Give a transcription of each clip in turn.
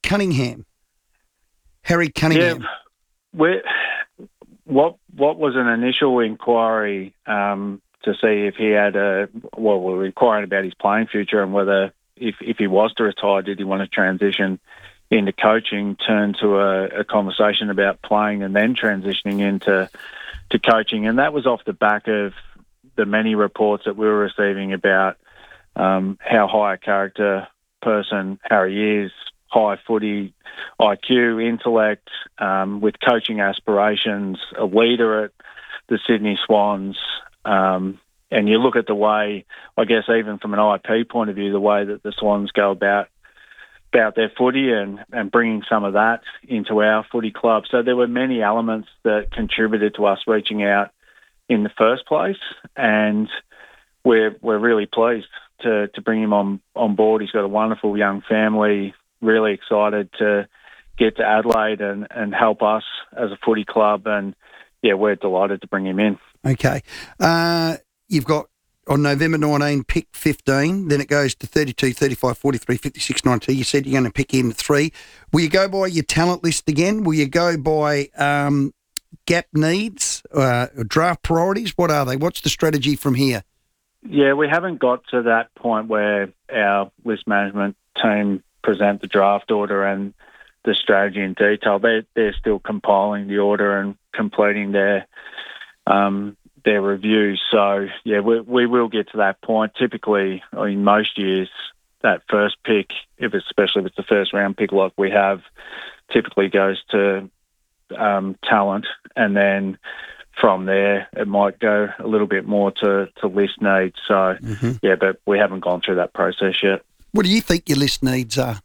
Cunningham. Harry Cunningham. Yeah, what was an initial inquiry to see if he had we're inquiring about his playing future and whether if he was to retire, did he want to transition into coaching, turn to a conversation about playing and then transitioning into coaching. And that was off the back of the many reports that we were receiving about how high a character person Harry is, high footy IQ, intellect, with coaching aspirations, a leader at the Sydney Swans. And you look at the way, I guess, even from an IP point of view, the way that the Swans go about their footy and bringing some of that into our footy club. So there were many elements that contributed to us reaching out in the first place, and we're really pleased to bring him on board. He's got a wonderful young family, really excited to get to Adelaide and help us as a footy club, and yeah, we're delighted to bring him in. Okay. You've got on November 19, pick 15, then it goes to 32, 35, 43, 56, 92. You said you're going to pick him 3. Will you go by your talent list again? Will you go by gap needs, draft priorities? What are they? What's the strategy from here? Yeah, we haven't got to that point where our list management team present the draft order and the strategy in detail. They're still compiling the order and completing their reviews. So, yeah, we will get to that point. Typically, in most years, that first pick, especially if it's the first round pick like we have, typically goes to talent, and then from there it might go a little bit more to list needs. So, yeah, but we haven't gone through that process yet. What do you think your list needs are?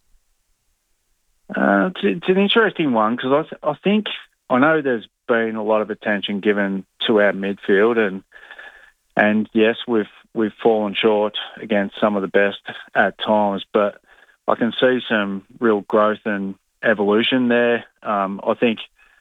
It's an interesting one because I know there's been a lot of attention given to our midfield, and yes, we've fallen short against some of the best at times, but I can see some real growth and evolution there. I think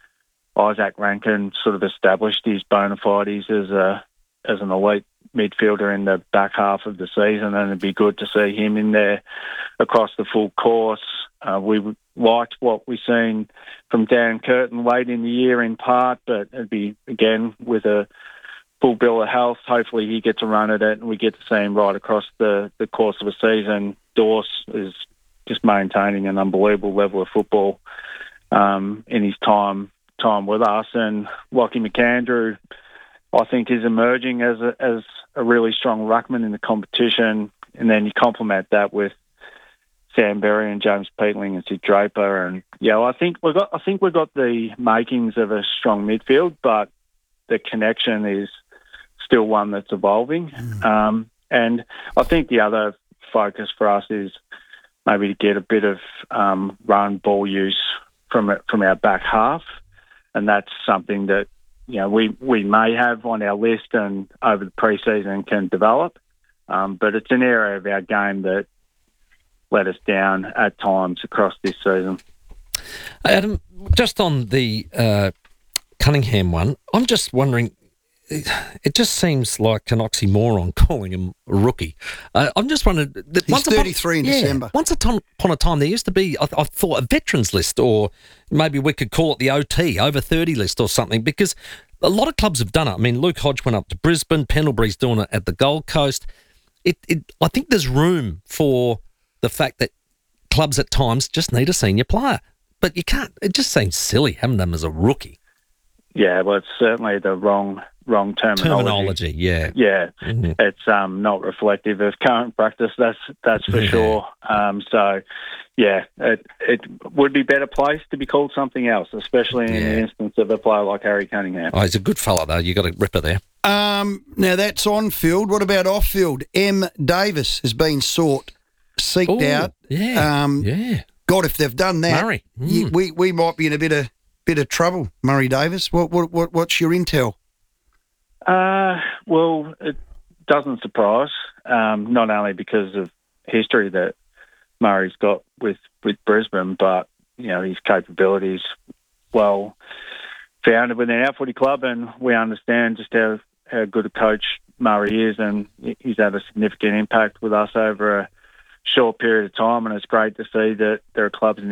Isaac Rankin sort of established his bona fides as an elite midfielder in the back half of the season, and it'd be good to see him in there across the full course. We liked what we've seen from Dan Curtin late in the year in part, but it'd be, again, with a full bill of health, hopefully he gets a run at it and we get to see him right across the course of a season. Dorse is just maintaining an unbelievable level of football in his time with us, and Lockie McAndrew, I think, is emerging as a really strong ruckman in the competition, and then you complement that with Sam Berry and James Peatling and Sid Draper, and yeah, I think we've got the makings of a strong midfield, but the connection is still one that's evolving. And I think the other focus for us is maybe to get a bit of run ball use from our back half, and that's something that we may have on our list and over the pre-season can develop, but it's an area of our game that let us down at times across this season. Adam, just on the Cunningham one, I'm just wondering, it just seems like an oxymoron calling him a rookie. I'm just wondering... He's 33 in December. Once upon a time, there used to be, I thought, a veterans list, or maybe we could call it the OT, over 30 list or something, because a lot of clubs have done it. I mean, Luke Hodge went up to Brisbane, Pendlebury's doing it at the Gold Coast. I think there's room for the fact that clubs at times just need a senior player. But you can't, it just seems silly having them as a rookie. Yeah, well, it's certainly the wrong terminology. Yeah. Yeah, it's not reflective of current practice, that's for sure. So, yeah, it would be better placed to be called something else, especially in the instance of a player like Harry Cunningham. Oh, he's a good fella, though. You got a ripper there. Now, that's on field. What about off field? M. Davis has been seeked out. Yeah. God, if they've done that, Murray. We might be in a bit of trouble. Murray Davis. What's your intel? Well, it doesn't surprise. Not only because of history that Murray's got with Brisbane, but his capabilities well founded within our footy club, and we understand just how good a coach Murray is, and he's had a significant impact with us over a short period of time, and it's great to see that there are clubs in